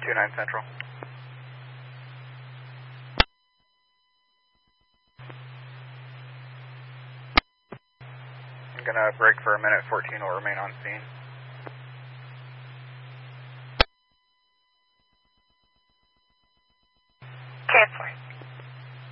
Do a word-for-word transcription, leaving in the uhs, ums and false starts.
two nine Central. I'm going to break for a minute. fourteen will remain on scene. Canceling.